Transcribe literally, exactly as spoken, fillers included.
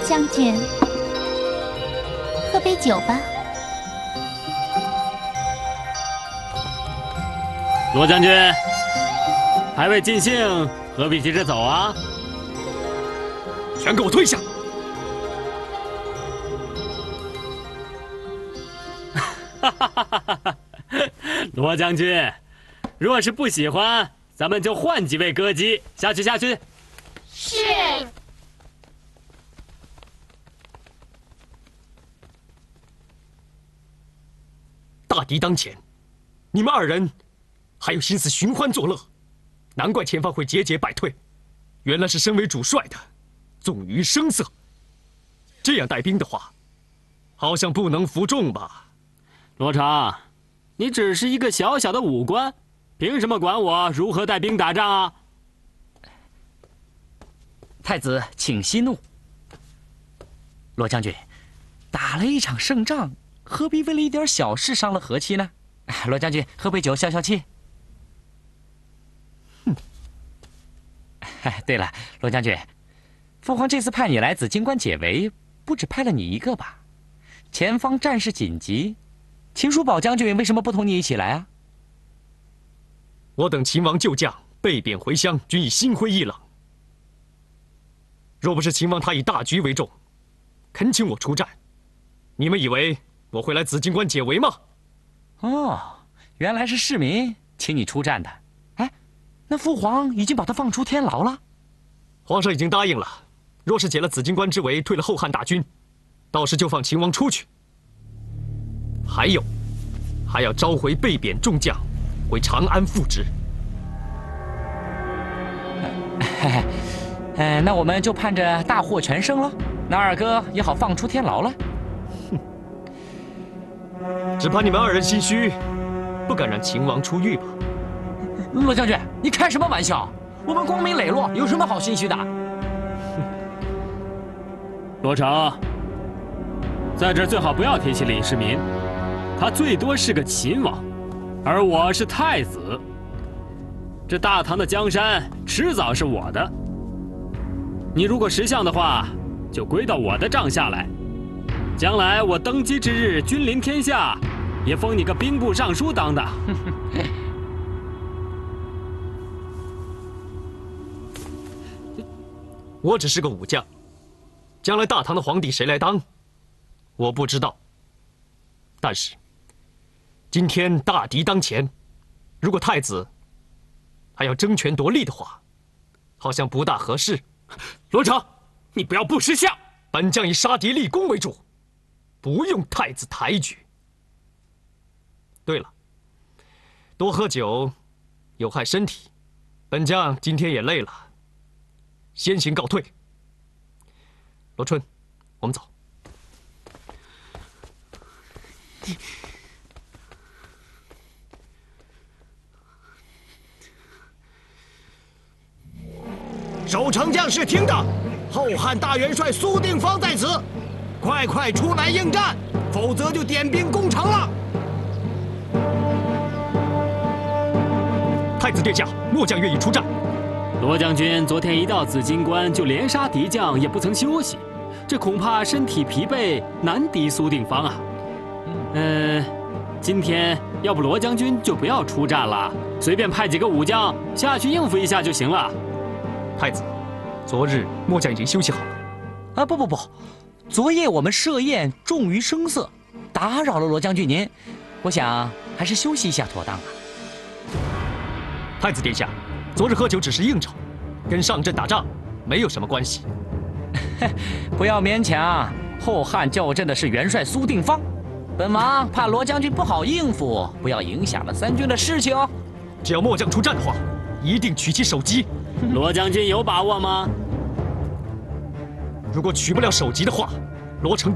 将军，喝杯酒吧。 罗将军，还未尽兴，何必急着走啊？ 全给我退下！ 哈哈哈哈哈！罗将军，若是不喜欢，咱们就换几位歌姬下去下去。 是。 大敌当前，你们二人还有心思寻欢作乐，难怪前方会节节败退。原来是身为主帅的纵于声色，这样带兵的话，好像不能服众吧？ 罗成，你只是一个小小的武官，凭什么管我如何带兵打仗啊？ 太子，请息怒。罗将军，打了一场胜仗，何必为了一点小事伤了和气呢？罗将军，喝杯酒消消气。哼。对了，罗将军，父皇这次派你来紫金关解围，不只派了你一个吧？前方战事紧急，秦叔宝将军为什么不同你一起来啊？ 我等秦王旧将被贬回乡，均已心灰意冷。若不是秦王他以大局为重，恳请我出战，你们以为我会来紫金关解围吗？ 哦，原来是市民请你出战的。哎，那父皇已经把他放出天牢了。 皇上已经答应了，若是解了紫金关之围，退了后汉大军，到时就放秦王出去。还有，还要召回被贬众将，回长安复职。 哎，那我们就盼着大获全胜了，那二哥也好放出天牢了。 哼，只怕你们二人心虚，不敢让秦王出狱吧？ 罗将军，你开什么玩笑？我们光明磊落，有什么好心虚的？ 罗成，在这最好不要提起李世民，他最多是个秦王，而我是太子。这大唐的江山迟早是我的。你如果识相的话，就归到我的帐下来。将来我登基之日，君临天下，也封你个兵部尚书当当。 我只是个武将，将来大唐的皇帝谁来当，我不知道。但是，今天大敌当前，如果太子还要争权夺利的话，好像不大合适。 罗成，你不要不识相！ 本将以杀敌立功为主，不用太子抬举。对了，多喝酒有害身体，本将今天也累了，先行告退。罗春，我们走。 你。守城将士听着，后汉大元帅苏定方在此，快快出来应战，否则就点兵攻城了。 太子殿下，末将愿意出战。 罗将军昨天一到紫金关就连杀敌将，也不曾休息，这恐怕身体疲惫，难敌苏定方啊。嗯、呃，今天要不罗将军就不要出战了，随便派几个武将下去应付一下就行了。 太子，昨日末将已经休息好了。 啊，不不不，昨夜我们设宴重于声色，打扰了罗将军您，我想还是休息一下妥当啊。 太子殿下，昨日喝酒只是应酬，跟上阵打仗没有什么关系。 不要勉强，后汉校正的是元帅苏定方，本王怕罗将军不好应付，不要影响了三军的事情哦。 只要末将出战的话，一定取其首级。 罗将军有把握吗？ 如果取不了首级的话，罗成